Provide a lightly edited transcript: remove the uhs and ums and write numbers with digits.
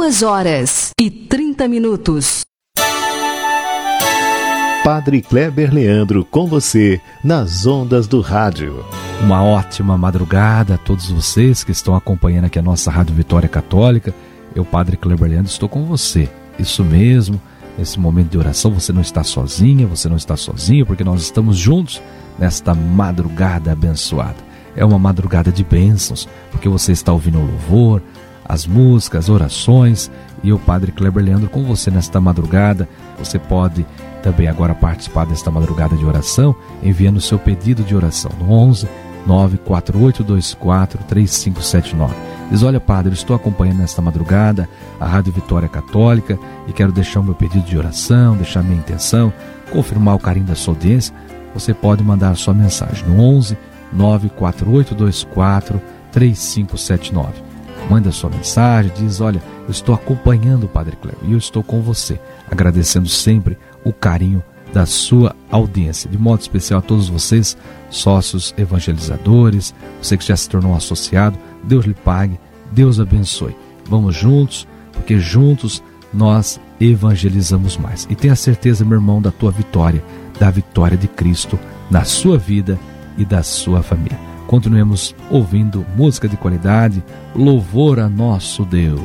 2h30. Padre Kleber Leandro com você nas ondas do rádio. Uma ótima madrugada a todos vocês que estão acompanhando aqui a nossa Rádio Vitória Católica. Eu, Padre Kleber Leandro, estou com você. Isso mesmo, nesse momento de oração você não está sozinha, você não está sozinho, porque nós estamos juntos nesta madrugada abençoada. É uma madrugada de bênçãos, porque você está ouvindo o louvor, as músicas, as orações, e o Padre Kleber Leandro com você nesta madrugada. Você pode também agora participar desta madrugada de oração, enviando o seu pedido de oração no 11 94824 3579. Diz: olha, Padre, eu estou acompanhando nesta madrugada a Rádio Vitória Católica e quero deixar o meu pedido de oração, deixar a minha intenção, confirmar o carinho da sua audiência. Você pode mandar a sua mensagem no 11 94824 3579. Manda a sua mensagem, diz: olha, eu estou acompanhando o Padre Kleber e eu estou com você, agradecendo sempre o carinho da sua audiência. De modo especial a todos vocês, sócios evangelizadores, você que já se tornou associado, Deus lhe pague, Deus abençoe. Vamos juntos, porque juntos nós evangelizamos mais. E tenha certeza, meu irmão, da tua vitória, da vitória de Cristo na sua vida e da sua família. Continuemos ouvindo música de qualidade, louvor a nosso Deus.